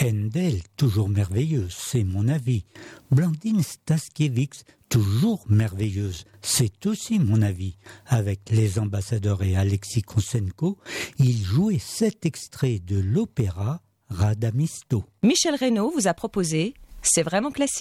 Handel, toujours merveilleuse, c'est mon avis. Blandine Staskiewicz, toujours merveilleuse, c'est aussi mon avis. Avec les ambassadeurs et Alexis Konsenko, il jouait cet extrait de l'opéra Radamisto. Michel Reynaud vous a proposé « C'est vraiment classique ».